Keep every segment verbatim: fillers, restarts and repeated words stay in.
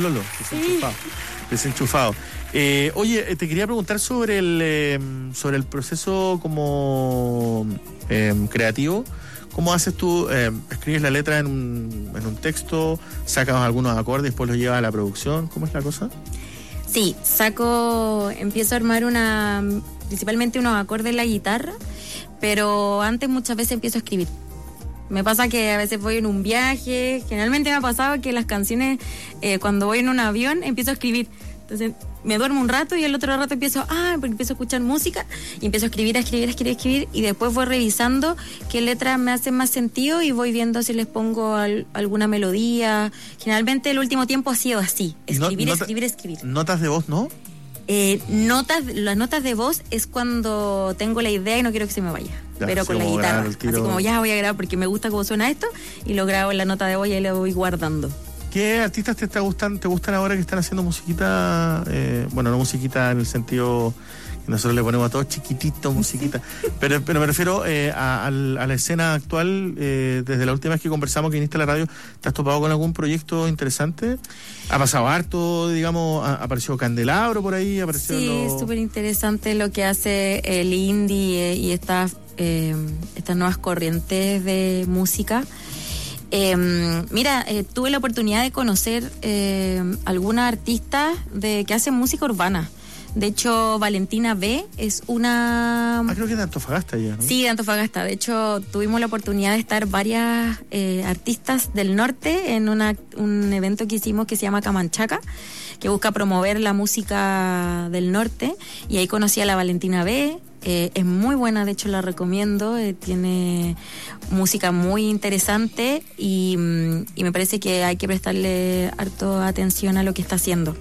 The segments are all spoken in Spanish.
Lolo, desenchufado. Sí. Desenchufado. Eh, oye, te quería preguntar sobre el eh, sobre el proceso como eh, creativo. ¿Cómo haces tú? Eh, ¿Escribes la letra en un, en un texto? ¿Sacas algunos acordes y después los llevas a la producción? ¿Cómo es la cosa? Sí, saco, empiezo a armar una, principalmente unos acordes en la guitarra, pero antes muchas veces empiezo a escribir. Me pasa que a veces voy en un viaje, generalmente me ha pasado que las canciones, eh, cuando voy en un avión, empiezo a escribir. Entonces me duermo un rato y el otro rato empiezo, ah, porque empiezo a escuchar música y empiezo a escribir, a escribir, a escribir, a escribir y después voy revisando qué letras me hacen más sentido y voy viendo si les pongo al, alguna melodía. Generalmente el último tiempo ha sido así, escribir, no, escribir, escribir. ¿Notas de voz, no? Eh, notas, las notas de voz es cuando tengo la idea y no quiero que se me vaya, ya, pero con la guitarra, así como ya voy a grabar porque me gusta cómo suena esto y lo grabo en la nota de voz y ahí lo voy guardando. ¿Qué artistas te, te gustan te gustan ahora que están haciendo musiquita? Eh, bueno, no musiquita en el sentido que nosotros le ponemos a todos chiquitito musiquita, pero, pero me refiero eh, a, a la escena actual. Eh, desde la última vez que conversamos, que viniste a la radio, ¿te has topado con algún proyecto interesante? ¿Ha pasado harto, digamos? ¿Ha aparecido Candelabro por ahí? ¿Apareció sí, lo... es súper interesante lo que hace el indie eh, y estas, eh, estas nuevas corrientes de música. Eh, mira, eh, tuve la oportunidad de conocer eh, algunas artistas de, que hacen música urbana. De hecho, Valentina B es una... Ah, creo que de Antofagasta ya, ¿no? Sí, de Antofagasta. De hecho, tuvimos la oportunidad de estar varias eh, artistas del norte en una, un evento que hicimos que se llama Camanchaca, que busca promover la música del norte. Y ahí conocí a la Valentina B. Eh, es muy buena, de hecho la recomiendo, eh, tiene música muy interesante y, y me parece que hay que prestarle harto atención a lo que está haciendo.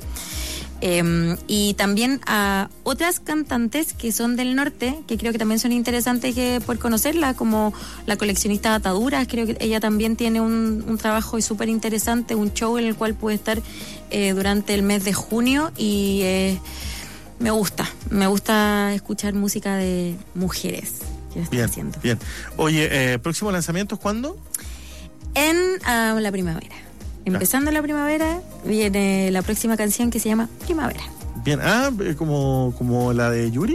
Eh, y también a otras cantantes que son del norte, que creo que también son interesantes que por conocerla, como la coleccionista de Ataduras. Creo que ella también tiene un, un trabajo súper interesante, un show en el cual puede estar eh, durante el mes de junio y... Eh, Me gusta, me gusta escuchar música de mujeres que están bien, haciendo. Bien, oye, eh, ¿próximo lanzamiento es cuándo? En uh, la primavera. Empezando la primavera, viene la próxima canción que se llama Primavera. Bien, ah, como, como la de Yuri.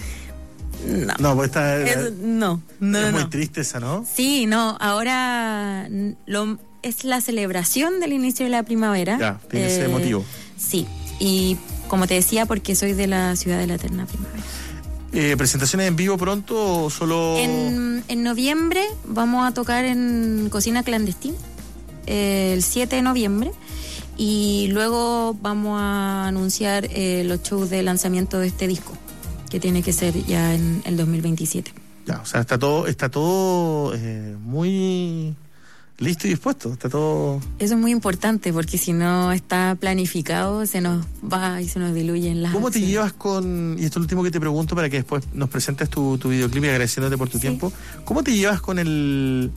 No, no, pues esta es, no, no, es no, muy no. triste esa, ¿no? Sí, no, ahora lo, es la celebración del inicio de la primavera. Ya, tiene eh, ese motivo. Sí, y como te decía, porque soy de la ciudad de la eterna primavera. Eh, ¿Presentaciones en vivo pronto o solo...? En, en noviembre vamos a tocar en Cocina Clandestina, eh, el siete de noviembre, y luego vamos a anunciar eh, los shows de lanzamiento de este disco, que tiene que ser ya en el dos mil veintisiete. Ya, o sea, está todo, está todo eh, muy... listo y dispuesto, está todo... Eso es muy importante porque si no está planificado se nos va y se nos diluyen las... ¿Cómo te acciones. llevas con, y esto es lo último que te pregunto para que después nos presentes tu, tu videoclip y agradeciéndote por tu sí. tiempo, ¿cómo te llevas con el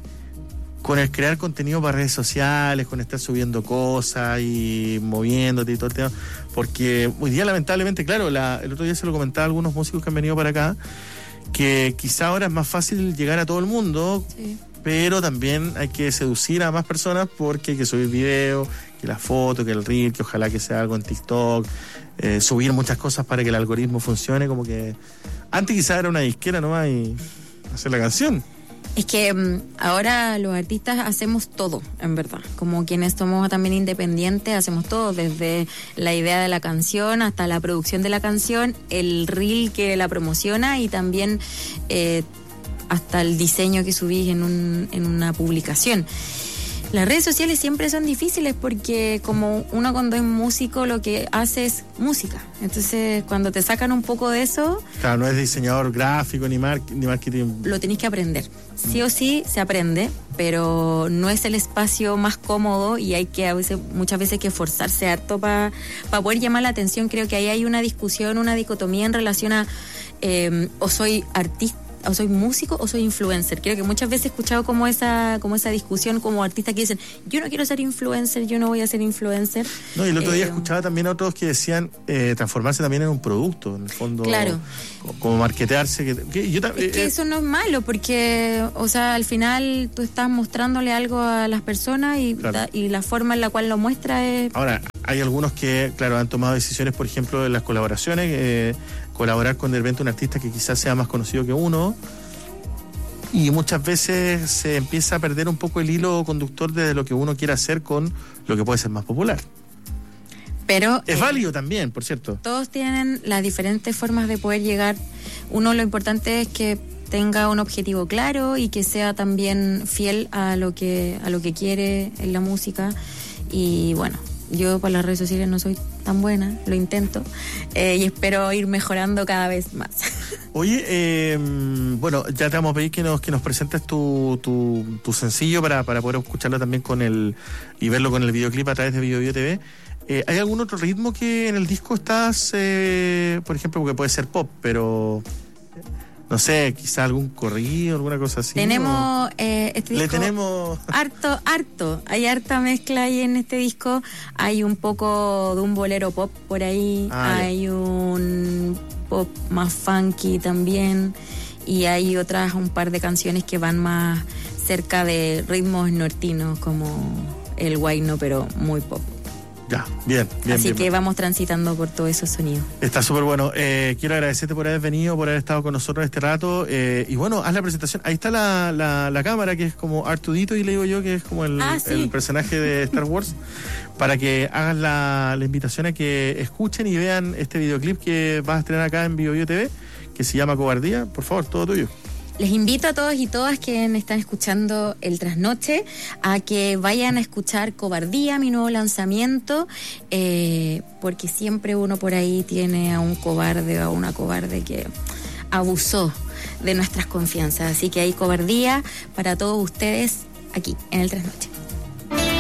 con el crear contenido para redes sociales, con estar subiendo cosas y moviéndote y todo el tema? Porque hoy día lamentablemente, claro, la, el otro día se lo comentaba a algunos músicos que han venido para acá, que quizá ahora es más fácil llegar a todo el mundo, sí. pero también hay que seducir a más personas porque hay que subir videos, que la foto, que el reel, que ojalá que sea algo en TikTok, eh, subir muchas cosas para que el algoritmo funcione, como que antes quizás era una disquera nomás y hacer la canción. Es que um, ahora los artistas hacemos todo, en verdad. Como quienes somos también independientes, hacemos todo, desde la idea de la canción hasta la producción de la canción, el reel que la promociona y también eh, hasta el diseño que subís en, un, en una publicación. Las redes sociales siempre son difíciles porque como uno cuando es músico lo que hace es música. Entonces cuando te sacan un poco de eso... Claro, no es diseñador gráfico ni, mar- ni marketing. Lo tenés que aprender. Sí o sí se aprende, pero no es el espacio más cómodo y hay que a veces, muchas veces que esforzarse harto para pa poder llamar la atención. Creo que ahí hay una discusión, una dicotomía en relación a eh, o soy artista, o soy músico o soy influencer. Creo que muchas veces he escuchado como esa como esa discusión como artistas que dicen yo no quiero ser influencer, yo no voy a ser influencer. No, y el otro día eh, escuchaba también a otros que decían eh, transformarse también en un producto, en el fondo. Claro. Como, como marketearse. Que, que yo, es que eh, eso no es malo porque, o sea, al final tú estás mostrándole algo a las personas y, claro. la, y la forma en la cual lo muestra es... Ahora, hay algunos que, claro, han tomado decisiones, por ejemplo, en las colaboraciones, eh, colaborar con de repente un artista que quizás sea más conocido que uno, y muchas veces se empieza a perder un poco el hilo conductor de lo que uno quiere hacer con lo que puede ser más popular. Pero es eh, válido también, por cierto. Todos tienen las diferentes formas de poder llegar. Uno, lo importante es que tenga un objetivo claro y que sea también fiel a lo que a lo que quiere en la música. Y bueno, yo para las redes sociales no soy tan buena, lo intento, eh, y espero ir mejorando cada vez más. Oye, eh, bueno, ya te vamos a pedir que nos que nos presentes tu, tu, tu sencillo para, para poder escucharlo también con el y verlo con el videoclip a través de Bio Bio T V. Eh, ¿Hay algún otro ritmo que en el disco estás, eh, por ejemplo, porque puede ser pop, pero no sé, quizá algún corrido, alguna cosa así? Tenemos eh, este disco. Le tenemos harto, harto. Hay harta mezcla ahí en este disco. Hay un poco de un bolero pop por ahí. Ah, hay ya. un pop más funky también. Y hay otras, un par de canciones que van más cerca de ritmos nortinos, como el guayno, pero muy pop. Ya, bien, bien. Así bien, que bien. vamos transitando por todos esos sonidos. Está súper bueno. Eh, quiero agradecerte por haber venido, por haber estado con nosotros este rato. Eh, y bueno, haz la presentación. Ahí está la, la, la cámara, que es como Artudito, y le digo yo que es como el, Ah, sí. el personaje de Star Wars, para que hagas la, la invitación a que escuchen y vean este videoclip que vas a estrenar acá en Bio Bio T V, que se llama Cobardía. Por favor, todo tuyo. Les invito a todos y todas que están escuchando El Trasnoche a que vayan a escuchar Cobardía, mi nuevo lanzamiento, eh, porque siempre uno por ahí tiene a un cobarde o a una cobarde que abusó de nuestras confianzas. Así que hay Cobardía para todos ustedes aquí en El Trasnoche.